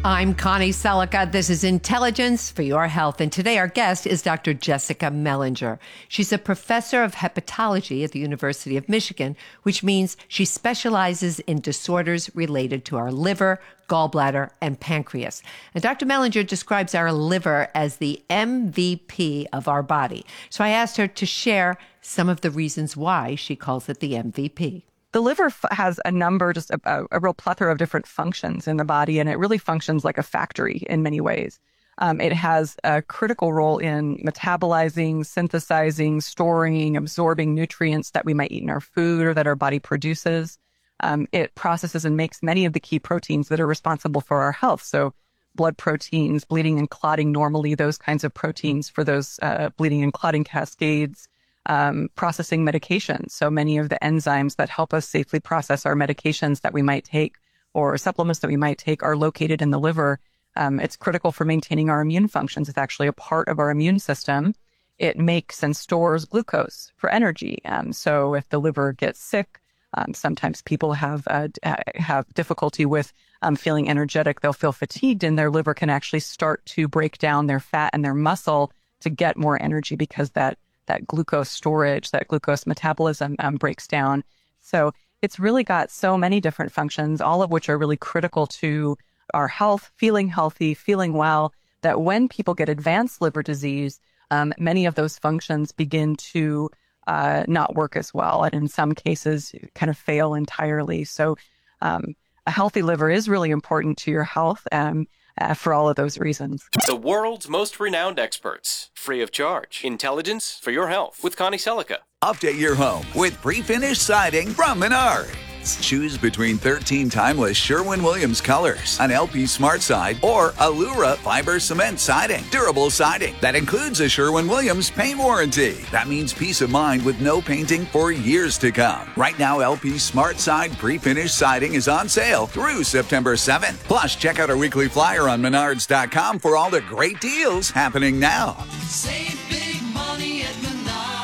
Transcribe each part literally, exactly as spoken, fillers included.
I'm Connie Selica. This is Intelligence for Your Health. And today our guest is Doctor Jessica Mellinger. She's a professor of hepatology at the University of Michigan, which means she specializes in disorders related to our liver, gallbladder, and pancreas. And Doctor Mellinger describes our liver as the M V P of our body. So I asked her to share some of the reasons why she calls it the M V P. The liver f- has a number, just a, a, a real plethora of different functions in the body, and it really functions like a factory in many ways. Um, it has a critical role in metabolizing, synthesizing, storing, absorbing nutrients that we might eat in our food or that our body produces. Um, it processes and makes many of the key proteins that are responsible for our health. So blood proteins, bleeding and clotting normally, those kinds of proteins for those uh, bleeding and clotting cascades. Um, processing medications. So many of the enzymes that help us safely process our medications that we might take or supplements that we might take are located in the liver. Um, it's critical for maintaining our immune functions. It's actually a part of our immune system. It makes and stores glucose for energy. Um, so if the liver gets sick, um, sometimes people have uh, have difficulty with um, feeling energetic. They'll feel fatigued, and their liver can actually start to break down their fat and their muscle to get more energy because that that glucose storage, that glucose metabolism um, breaks down. So it's really got so many different functions, all of which are really critical to our health, feeling healthy, feeling well, that when people get advanced liver disease, um, many of those functions begin to uh, not work as well. And in some cases, kind of fail entirely. So um, a healthy liver is really important to your health. Um, Uh, for all of those reasons. The world's most renowned experts, free of charge. Intelligence for your health with Connie Selica. Update your home with pre-finished siding from Menards. Choose between thirteen timeless Sherwin-Williams colors, an L P Smart Side, or Allura fiber cement siding. Durable siding that includes a Sherwin-Williams paint warranty. That means peace of mind with no painting for years to come. Right now, L P Smart Side pre-finished siding is on sale through September seventh. Plus, check out our weekly flyer on menards dot com for all the great deals happening now. Save big money at Menards.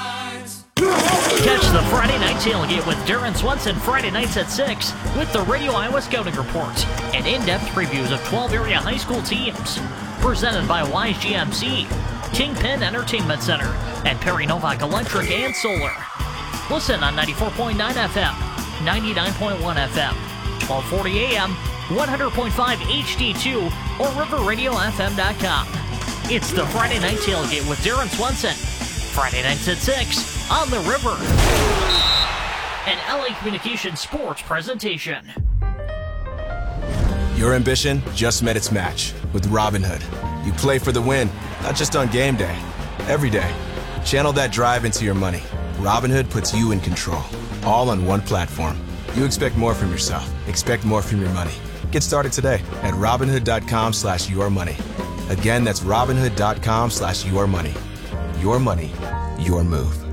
Catch the Friday Night Tailgate with Darren Swenson Friday nights at six with the Radio Iowa Scouting Report and in-depth previews of twelve area high school teams. Presented by Wise G M C, Kingpin Entertainment Center, and Perry Novak Electric and Solar. Listen on ninety-four point nine F M, ninety-nine point one F M, twelve forty A M, one hundred point five H D two, or river radio f m dot com. It's the Friday Night Tailgate with Darren Swenson. Friday nights at six on the River. An L A Communications sports presentation. Your ambition just met its match with Robinhood. You play for the win, not just on game day, every day. Channel that drive into your money. Robinhood puts you in control, all on one platform. You expect more from yourself. Expect more from your money. Get started today at Robinhood.com slash your money. Again, that's Robinhood.com slash your money. Your money, your move.